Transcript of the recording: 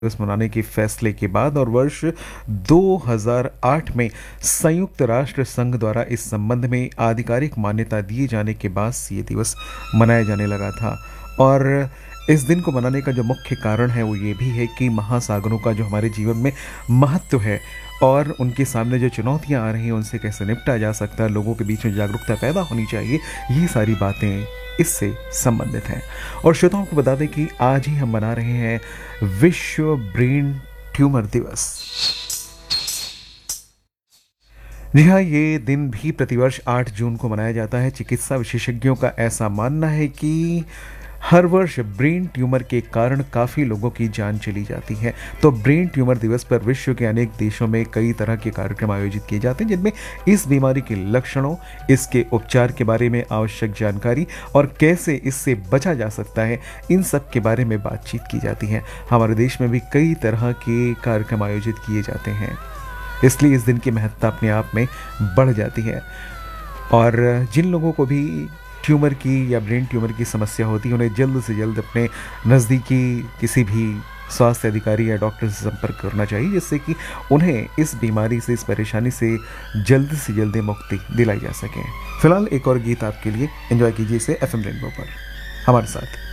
दिवस मनाने के फैसले के बाद और वर्ष 2008 में संयुक्त राष्ट्र संघ द्वारा इस संबंध में आधिकारिक मान्यता दिए जाने के बाद से ये दिवस मनाया जाने लगा था। और इस दिन को मनाने का जो मुख्य कारण है वो ये भी है कि महासागरों का जो हमारे जीवन में महत्व है और उनके सामने जो चुनौतियां आ रही हैं उनसे कैसे निपटा जा सकता है, लोगों के बीच में जागरूकता पैदा होनी चाहिए, ये सारी बातें इससे संबंधित हैं। और श्रोताओं को बता दें कि आज ही हम मना रहे हैं विश्व ब्रेन ट्यूमर दिवस। जी हाँ, ये दिन भी प्रतिवर्ष 8 जून को मनाया जाता है। चिकित्सा विशेषज्ञों का ऐसा मानना है कि हर वर्ष ब्रेन ट्यूमर के कारण काफ़ी लोगों की जान चली जाती है। तो ब्रेन ट्यूमर दिवस पर विश्व के अनेक देशों में कई तरह के कार्यक्रम आयोजित किए जाते हैं, जिनमें इस बीमारी के लक्षणों, इसके उपचार के बारे में आवश्यक जानकारी और कैसे इससे बचा जा सकता है, इन सब के बारे में बातचीत की जाती है। हमारे देश में भी कई तरह के कार्यक्रम आयोजित किए जाते हैं, इसलिए इस दिन की महत्ता अपने आप में बढ़ जाती है। और जिन लोगों को भी ट्यूमर की या ब्रेन ट्यूमर की समस्या होती है, उन्हें जल्द से जल्द अपने नज़दीकी किसी भी स्वास्थ्य अधिकारी या डॉक्टर से संपर्क करना चाहिए, जिससे कि उन्हें इस बीमारी से, इस परेशानी से जल्द मुक्ति दिलाई जा सके। फिलहाल एक और गीत आपके लिए, एंजॉय कीजिए इसे FM रेनबो पर हमारे साथ।